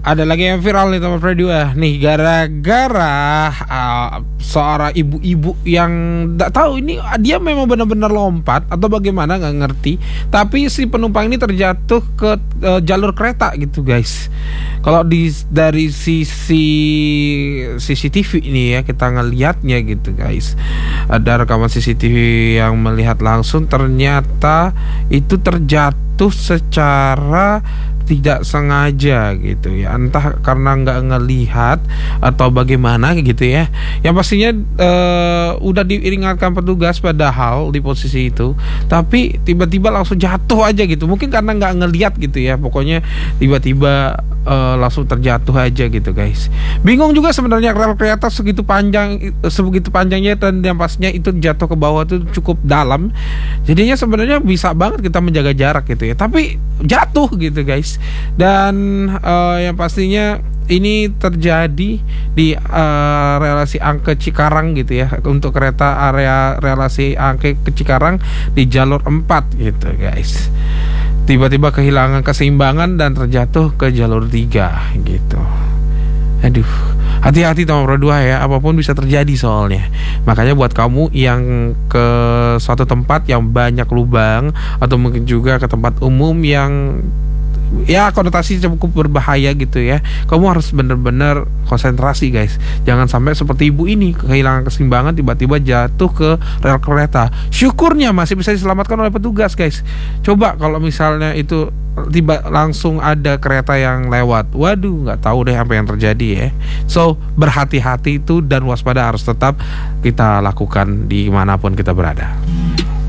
Ada lagi yang viral nih teman Fredua nih, gara-gara seorang ibu-ibu yang nggak tahu ini dia memang benar-benar lompat atau bagaimana, nggak ngerti. Tapi si penumpang ini terjatuh ke jalur kereta gitu guys. Kalau dari sisi CCTV ini ya, kita ngelihatnya gitu guys. Ada rekaman CCTV yang melihat langsung, ternyata itu terjatuh secara tidak sengaja gitu ya, entah karena nggak ngelihat atau bagaimana gitu ya. Yang pastinya udah diingatkan petugas padahal di posisi itu, tapi tiba-tiba langsung jatuh aja gitu. Mungkin karena nggak ngelihat gitu ya, pokoknya tiba-tiba langsung terjatuh aja gitu guys. Bingung juga sebenarnya, rel kereta segitu panjangnya, dan yang pastinya itu jatuh ke bawah tuh cukup dalam. Jadinya sebenarnya bisa banget kita menjaga jarak gitu ya, tapi jatuh gitu guys. Dan yang pastinya ini terjadi di relasi Angke Cikarang gitu ya, untuk kereta area relasi Angke ke Cikarang di jalur 4 gitu guys. Tiba-tiba kehilangan keseimbangan dan terjatuh ke jalur 3 gitu. Aduh, hati-hati teman Pro 2 ya, apapun bisa terjadi soalnya. Makanya buat kamu yang ke suatu tempat yang banyak lubang, atau mungkin juga ke tempat umum yang ya konotasi cukup berbahaya gitu ya, kamu harus bener-bener konsentrasi guys. Jangan sampai seperti ibu ini kehilangan keseimbangan, tiba-tiba jatuh ke rel kereta. Syukurnya masih bisa diselamatkan oleh petugas guys. Coba kalau misalnya itu tiba langsung ada kereta yang lewat, waduh, nggak tahu deh apa yang terjadi ya. So berhati-hati itu dan waspada harus tetap kita lakukan dimanapun kita berada.